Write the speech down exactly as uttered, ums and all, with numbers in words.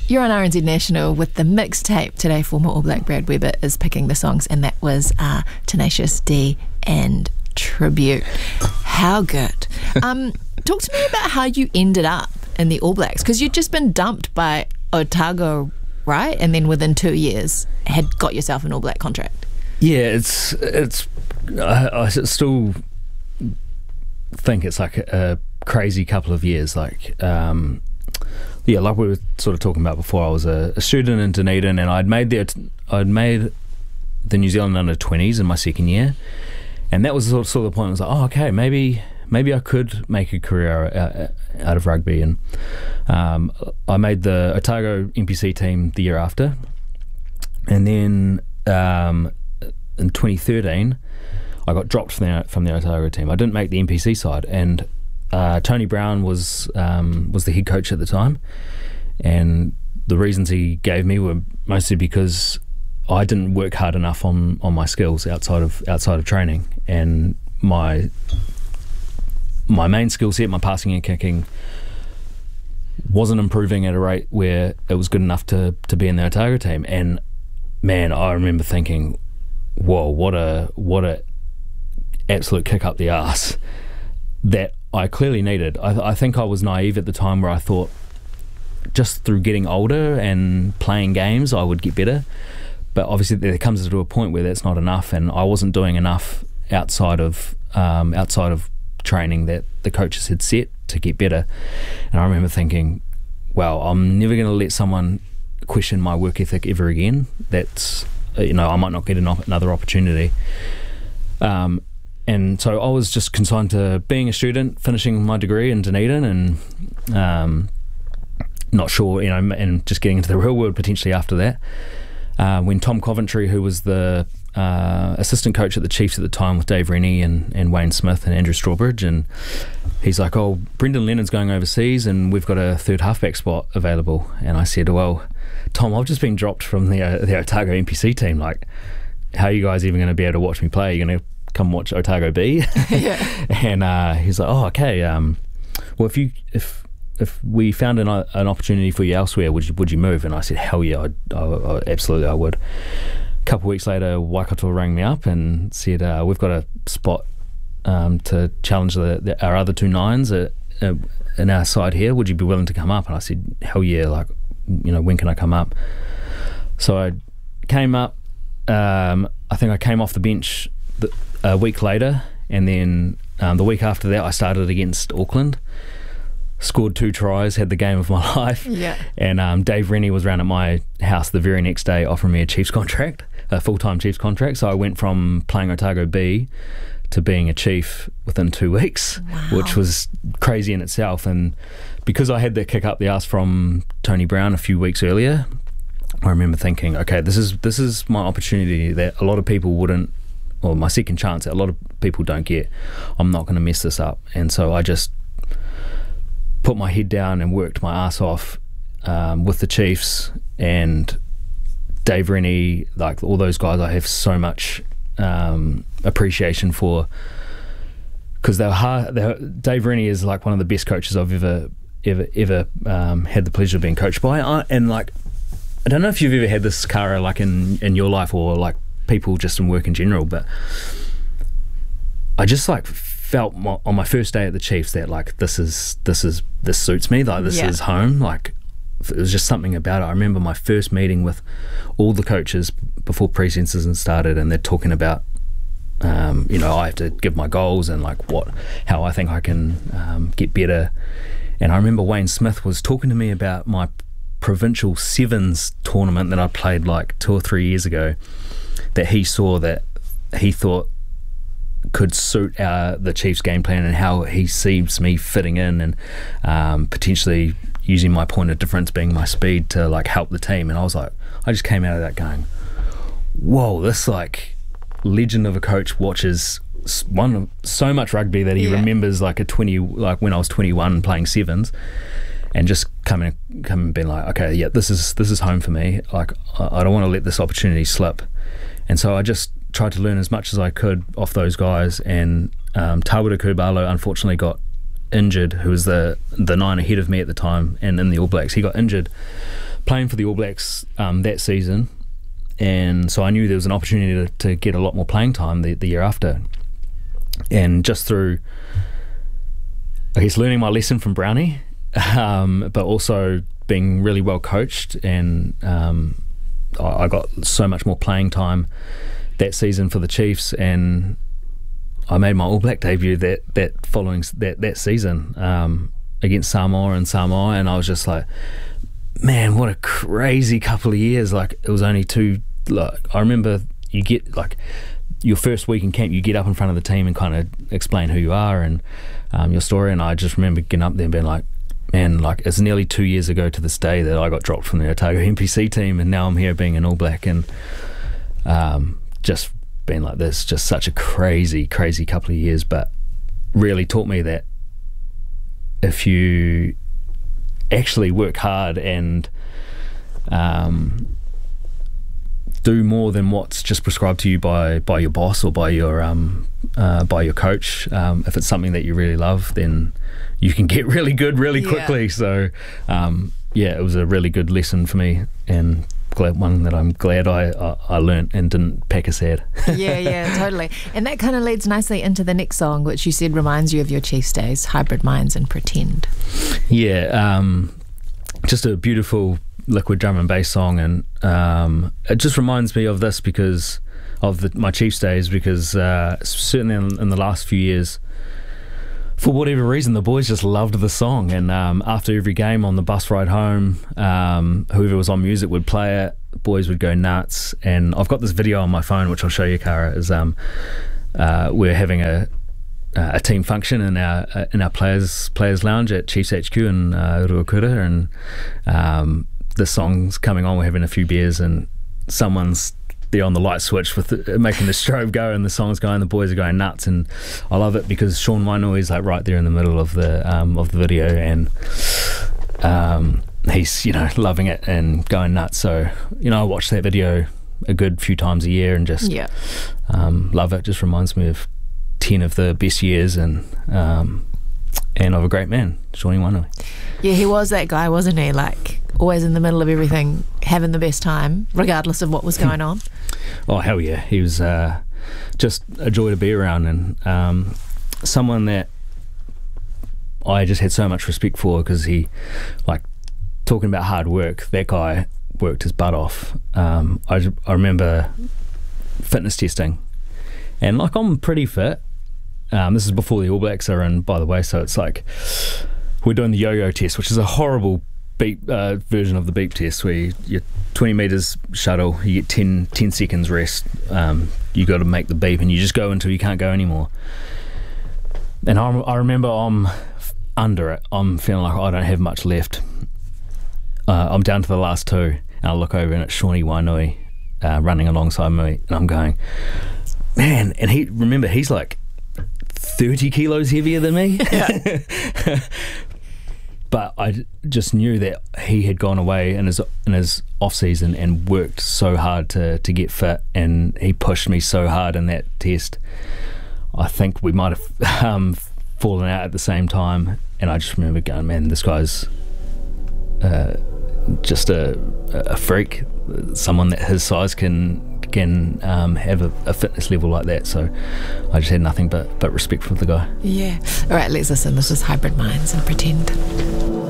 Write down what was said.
You're on R N Z National with the mixtape. Today, former All Black Brad Weber is picking the songs, and that was uh, Tenacious D and Tribute. How good. Um, talk to me about how you ended up in the All Blacks, because you'd just been dumped by Otago, right? And then within two years had got yourself an All Black contract. Yeah, it's it's I, I still think it's like a, a crazy couple of years. Like um, yeah, like we were sort of talking about before, I was a, a student in Dunedin, and I'd made the I'd made the New Zealand under twenties in my second year, and that was sort of, sort of the point. I was like, oh, okay, maybe maybe I could make a career out, out of rugby, and um, I made the Otago N P C team the year after, and then um, in twenty thirteen I got dropped from the from the Otago team. I didn't make the N P C side, and uh, Tony Brown was um, was the head coach at the time, and the reasons he gave me were mostly because I didn't work hard enough on, on my skills outside of outside of training, and my my main skill set, my passing and kicking, wasn't improving at a rate where it was good enough to to be in the Otago team. And man, I remember thinking, whoa, what a what a absolute kick up the arse that I clearly needed. I, I think I was naive at the time, where I thought just through getting older and playing games I would get better. But obviously there comes to a point where that's not enough, and I wasn't doing enough outside of um, outside of training that the coaches had set to get better. And I remember thinking, well, I'm never going to let someone question my work ethic ever again. That's, you know, I might not get an op- another opportunity. Um, and so I was just consigned to being a student, finishing my degree in Dunedin, and um, not sure, you know, and just getting into the real world potentially after that. Uh, when Tom Coventry, who was the uh, assistant coach at the Chiefs at the time with Dave Rennie and, and Wayne Smith and Andrew Strawbridge, and he's like, oh, Brendan Leonard's going overseas and we've got a third halfback spot available. And I said, well, Tom, I've just been dropped from the, uh, the Otago N P C team. Like, how are you guys even going to be able to watch me play? You're going to come watch Otago B? Yeah. And uh, he's like, oh, okay. Um, well, if you if if we found an, an opportunity for you elsewhere, would you would you move? And I said, hell yeah, I'd, I, I, absolutely I would. A couple of weeks later, Waikato rang me up and said, uh, we've got a spot um, to challenge the, the, our other two nines at, uh, in our side here. Would you be willing to come up? And I said, hell yeah, like, you know, when can I come up? So I came up. Um, I think I came off the bench the, a week later, and then um, the week after that I started against Auckland, scored two tries, had the game of my life. Yeah. And um, Dave Rennie was round at my house the very next day offering me a Chiefs contract, a full-time Chiefs contract. So I went from playing Otago B to being a Chief within two weeks, wow. which was crazy in itself. And because I had that kick up the arse from Tony Brown a few weeks earlier, I remember thinking, okay, this is this is my opportunity that a lot of people wouldn't, or my second chance that a lot of people don't get. I'm not going to mess this up. And so I just put my head down and worked my ass off um, with the Chiefs and Dave Rennie, like all those guys I have so much um, appreciation for, because they were hard. They were, Dave Rennie is like one of the best coaches I've ever ever ever um, had the pleasure of being coached by. I, and like, I don't know if you've ever had this, Cara, like in, in your life, or like people just in work in general, but I just like felt my, on my first day at the Chiefs that like this is this is this suits me, like this yeah. is home. Like, it was just something about it. I remember my first meeting with all the coaches before pre-season started, and they're talking about um, you know, I have to give my goals and like what how I think I can um, get better. And I remember Wayne Smith was talking to me about my provincial sevens tournament that I played like two or three years ago, that he saw that he thought could suit our, the Chiefs game plan, and how he sees me fitting in, and um, potentially using my point of difference being my speed to like help the team. And I was like, I just came out of that going, whoa, this like legend of a coach watches one so much rugby that he yeah. remembers like a twenty, like when I was twenty-one playing sevens, and just coming coming and being like, okay, yeah, this is this is home for me. Like, I, I don't want to let this opportunity slip. And so I just tried to learn as much as I could off those guys. And um, Tawera Kubalo unfortunately got injured, who was the the nine ahead of me at the time and in the All Blacks. He got injured playing for the All Blacks um, that season, and so I knew there was an opportunity to, to get a lot more playing time the, the year after. And just through, I guess, learning my lesson from Brownie, um, but also being really well coached, and um, I, I got so much more playing time that season for the Chiefs, and I made my All Black debut that that following that that season um, against Samoa and Samoa, and I was just like, man, what a crazy couple of years! Like, it was only two. Like, I remember you get like your first week in camp, you get up in front of the team and kind of explain who you are and um, your story, and I just remember getting up there and being like, man, like, it's nearly two years ago to this day that I got dropped from the Otago N P C team, and now I'm here being an All Black, and um, just being like this, just such a crazy, crazy couple of years, but really taught me that if you actually work hard and um, do more than what's just prescribed to you by by your boss or by your um, uh, by your coach, um, if it's something that you really love, then you can get really good really quickly. Yeah. So um, yeah, it was a really good lesson for me, and glad one that I'm glad I, I, I learnt and didn't pack a sad. yeah, yeah, totally. And that kind of leads nicely into the next song, which you said reminds you of your Chiefs days, Hybrid Minds and Pretend. Yeah, um, just a beautiful liquid drum and bass song, and um, it just reminds me of this because of the, my Chiefs days, because uh, certainly in, in the last few years, for whatever reason, the boys just loved the song, and um, after every game on the bus ride home, um, whoever was on music would play it, the boys would go nuts. And I've got this video on my phone, which I'll show you, Cara, is um, uh, we're having a a team function in our uh, in our players players lounge at Chiefs H Q in uh, Ruakura, and um, the song's coming on, we're having a few beers, and someone's there on the light switch with the, making the strobe go, and the song's going, the boys are going nuts. And I love it because Sean Wainui is like right there in the middle of the um, of the video, and um, he's, you know, loving it and going nuts. So, you know, I watch that video a good few times a year and just yeah. um, love it. Just reminds me of ten of the best years, and um, and of a great man, Shawnee Wainui. Yeah, he was that guy, wasn't he? Like, always in the middle of everything, having the best time, regardless of what was going on. Oh, hell yeah. He was uh, just a joy to be around, and um, someone that I just had so much respect for, because he, like, talking about hard work, that guy worked his butt off. Um, I, I remember fitness testing, and, like, I'm pretty fit. Um, this is before the All Blacks are in, by the way, so it's like we're doing the yo-yo test, which is a horrible beep uh, version of the beep test, where you, you're twenty metres shuttle, you get ten, ten seconds rest, um, you got to make the beep, and you just go until you can't go anymore. And I, I remember I'm under it, I'm feeling like I don't have much left. Uh, I'm down to the last two, and I look over and it's Shawnee Wainui uh, running alongside me, and I'm going, man, and he, remember, he's like thirty kilos heavier than me. Yeah. But I just knew that he had gone away in his in his off season and worked so hard to to get fit, and he pushed me so hard in that test. I think we might have um, fallen out at the same time, and I just remember going, man, this guy's uh, just a a freak, someone that his size can can um, have a, a fitness level like that. So I just had nothing but but respect for the guy. Yeah. All right, let's listen. This is Hybrid Minds and Pretend.